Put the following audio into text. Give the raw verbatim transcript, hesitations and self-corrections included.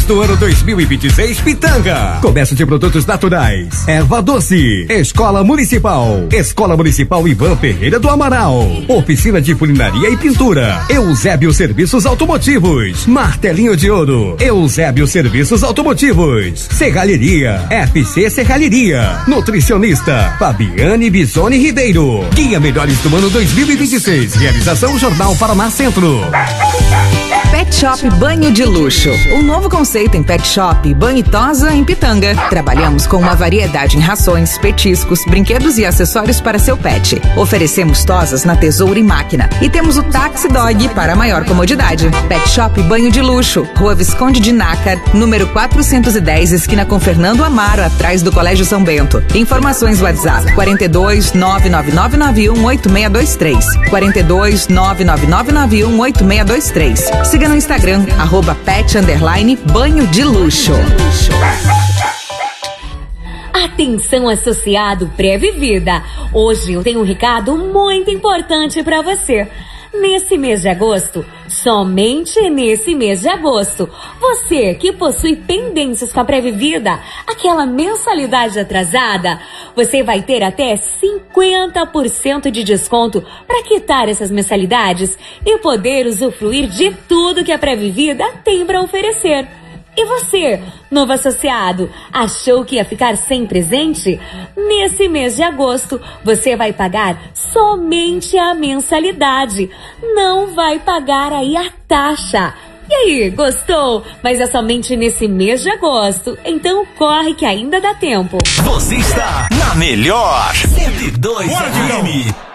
do ano dois mil e vinte e seis, Pitanga. Comércio de produtos naturais. Erva doce. Escola Municipal. Escola Municipal Ivan Ferreira do Amaral. Oficina de Culinaria e Pintura. Eusébio Serviços Automotivos. Martelinho de Ouro. Eusébio Serviços Automotivos. Serralheria. F C Serralheria. Nutricionista Fabiane Bisoni Ribeiro. Guia Melhores do ano dois mil e vinte e seis. Realização Jornal Paraná Centro. Pet Shop Banho de Luxo. Um novo conceito em Pet Shop Banho e Tosa em Pitanga. Trabalhamos com uma variedade em rações, petiscos, brinquedos e acessórios para seu pet. Oferecemos tosas na tesoura e máquina. E temos o Taxi Dog para maior comodidade. Pet Shop Banho de Luxo. Rua Visconde de Nácar, número quatrocentos e dez, esquina com Fernando Amaro, atrás do Colégio São Bento. Informações WhatsApp quarenta e dois, nove nove nove nove um, oito seis dois três. quarenta e dois, nove nove nove nove um, oito seis dois três. Siga no Instagram, arroba pet underline banho de luxo. Atenção, associado Pré-Vivida. Hoje eu tenho um recado muito importante para você. Nesse mês de agosto, somente nesse mês de agosto, você que possui pendências com a Pré-Vivida, aquela mensalidade atrasada, você vai ter até cinquenta por cento de desconto para quitar essas mensalidades e poder usufruir de tudo que a Pré-Vivida tem para oferecer. E você, novo associado, achou que ia ficar sem presente? Nesse mês de agosto, você vai pagar somente a mensalidade. Não vai pagar aí a taxa. E aí, gostou? Mas é somente nesse mês de agosto. Então corre que ainda dá tempo. Você está na melhor cento e dois F M.